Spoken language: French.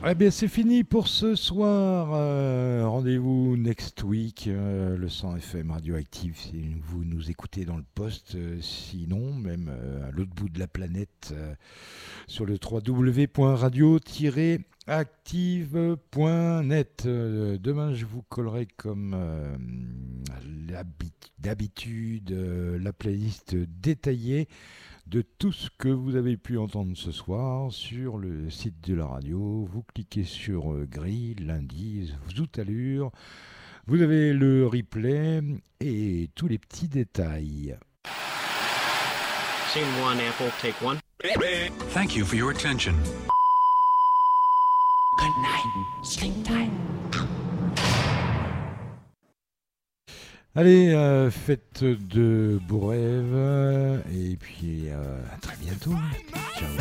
Eh bien, c'est fini pour ce soir. Rendez-vous next week. Le 100 FM radioactif, si vous nous écoutez dans le poste. Sinon, même à l'autre bout de la planète, sur le www.radio-active.net. Demain, je vous collerai comme d'habitude la playlist détaillée de tout ce que vous avez pu entendre ce soir sur le site de la radio. Vous cliquez sur grille, lundi, Zout Allure. Vous avez le replay et tous les petits détails. Scene one, Apple, take one. Thank you for your attention. Good night. Sleep tight. Allez, faites de beaux rêves et puis à très bientôt. Ciao.